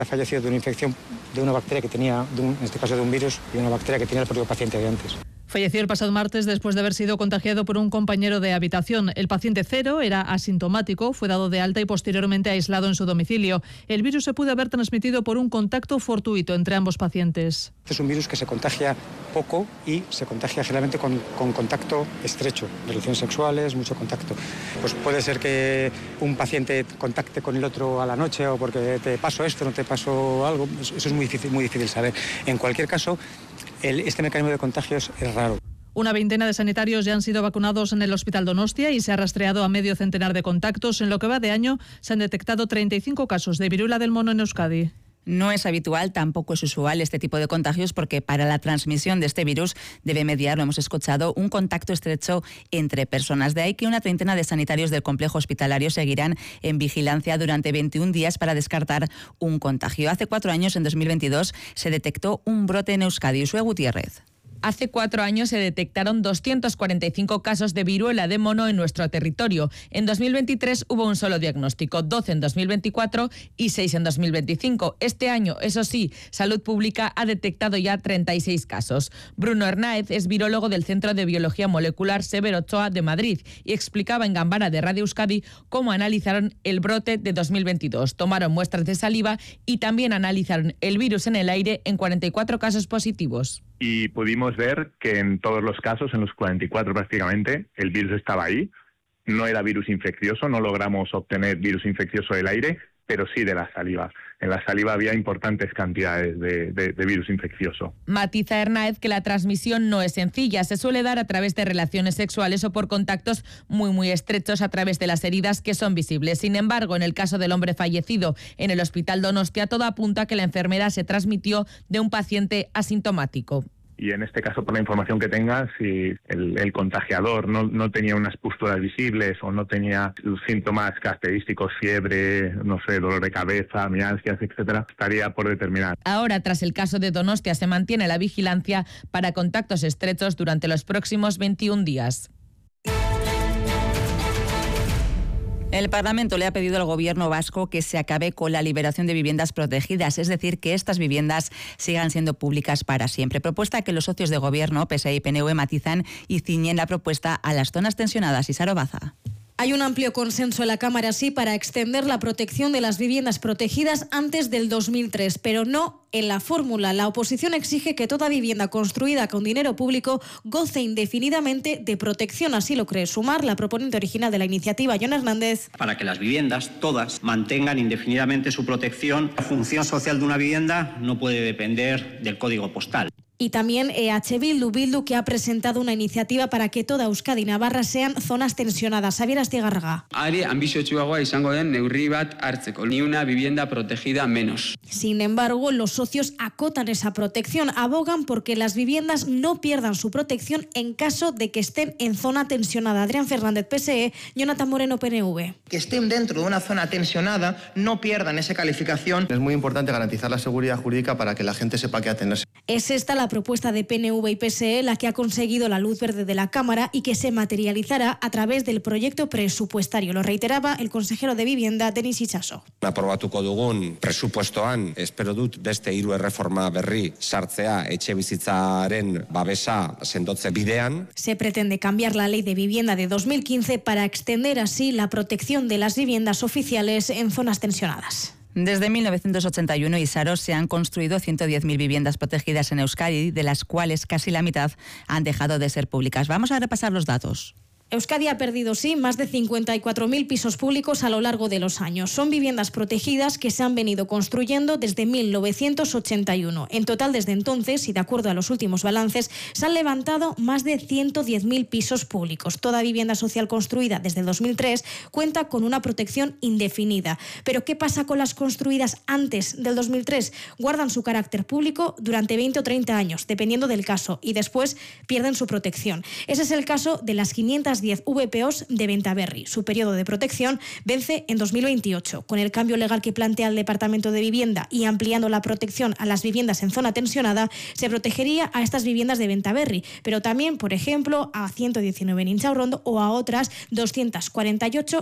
Ha fallecido de una infección de una bacteria que tenía, en este caso de un virus, y una bacteria que tenía el propio paciente de antes. Falleció el pasado martes después de haber sido contagiado por un compañero de habitación. El paciente cero era asintomático, fue dado de alta y posteriormente aislado en su domicilio. El virus se pudo haber transmitido por un contacto fortuito entre ambos pacientes. Es un virus que se contagia poco y se contagia generalmente con contacto estrecho, relaciones sexuales, mucho contacto. Pues puede ser que un paciente contacte con el otro a la noche o porque te pasó esto, no te pasó algo. Eso es muy difícil saber. En cualquier caso, este mecanismo de contagios es raro. Una veintena de sanitarios ya han sido vacunados en el Hospital Donostia y se ha rastreado a medio centenar de contactos. En lo que va de año se han detectado 35 casos de viruela del mono en Euskadi. No es habitual, tampoco es usual este tipo de contagios porque para la transmisión de este virus debe mediar, lo hemos escuchado, un contacto estrecho entre personas. De ahí que una treintena de sanitarios del complejo hospitalario seguirán en vigilancia durante 21 días para descartar un contagio. Hace 4 años, en 2022, se detectó un brote en Euskadi. Usue Gutiérrez. Hace 4 años se detectaron 245 casos de viruela de mono en nuestro territorio. En 2023 hubo un solo diagnóstico, 12 en 2024 y 6 en 2025. Este año, eso sí, Salud Pública ha detectado ya 36 casos. Bruno Hernáez es virólogo del Centro de Biología Molecular Severo Ochoa de Madrid y explicaba en Gambara de Radio Euskadi cómo analizaron el brote de 2022. Tomaron muestras de saliva y también analizaron el virus en el aire en 44 casos positivos. Y pudimos ver que en todos los casos, en los 44 prácticamente, el virus estaba ahí. No era virus infeccioso, no logramos obtener virus infeccioso del aire, pero sí de la saliva. En la saliva había importantes cantidades de virus infeccioso. Matiza Hernáez que la transmisión no es sencilla, se suele dar a través de relaciones sexuales o por contactos muy estrechos a través de las heridas que son visibles. Sin embargo, en el caso del hombre fallecido en el Hospital Donostia, todo apunta a que la enfermedad se transmitió de un paciente asintomático. Y en este caso, por la información que tenga, si el contagiador no tenía unas pústulas visibles o no tenía síntomas característicos, fiebre, no sé, dolor de cabeza, mialgias, etcétera, estaría por determinar. Ahora, tras el caso de Donostia, se mantiene la vigilancia para contactos estrechos durante los próximos 21 días. El Parlamento le ha pedido al Gobierno vasco que se acabe con la liberación de viviendas protegidas, es decir, que estas viviendas sigan siendo públicas para siempre. Propuesta que los socios de Gobierno, PSE y PNV, matizan y ciñen la propuesta a las zonas tensionadas. Isaro Baza. Hay un amplio consenso en la Cámara, sí, para extender la protección de las viviendas protegidas antes del 2003, pero no en la fórmula. La oposición exige que toda vivienda construida con dinero público goce indefinidamente de protección. Así lo cree Sumar, la proponente original de la iniciativa, Jon Hernández. Para que las viviendas, todas, mantengan indefinidamente su protección. La función social de una vivienda no puede depender del código postal. Y también EH Bildu, que ha presentado una iniciativa para que toda Euskadi y Navarra sean zonas tensionadas. Xabier Astigarraga. Are anbiziotsuagoa izango den neurri bat hartzeko, ni una vivienda protegida menos. Sin embargo, los socios acotan esa protección, abogan porque las viviendas no pierdan su protección en caso de que estén en zona tensionada. Adrián Fernández, PSE, Jonathan Moreno, PNV. Que estén dentro de una zona tensionada, no pierdan esa calificación. Es muy importante garantizar la seguridad jurídica para que la gente sepa qué atenerse. Es esta la propuesta de PNV y PSE la que ha conseguido la luz verde de la Cámara y que se materializará a través del proyecto presupuestario. Lo reiteraba el consejero de Vivienda, Denis Itxaso. Aprobatuko dugun presupuestoan, espero dut beste 3 erreforma berri sartzea etxebizitzaren babesa sendotze bidean. Se pretende cambiar la ley de vivienda de 2015 para extender así la protección de las viviendas oficiales en zonas tensionadas. Desde 1981, Isaro, se han construido 110.000 viviendas protegidas en Euskadi, de las cuales casi la mitad han dejado de ser públicas. Vamos a repasar los datos. Euskadi ha perdido, sí, más de 54.000 pisos públicos a lo largo de los años. Son viviendas protegidas que se han venido construyendo desde 1981. En total, desde entonces, y de acuerdo a los últimos balances, se han levantado más de 110.000 pisos públicos. Toda vivienda social construida desde el 2003 cuenta con una protección indefinida. Pero, ¿qué pasa con las construidas antes del 2003? Guardan su carácter público durante 20 o 30 años, dependiendo del caso, y después pierden su protección. Ese es el caso de las 510 VPOs de Bentaberri. Su periodo de protección vence en 2028. Con el cambio legal que plantea el Departamento de Vivienda y ampliando la protección a las viviendas en zona tensionada, se protegería a estas viviendas de Bentaberri, pero también, por ejemplo, a 119 en Inchaurrondo o a otras 248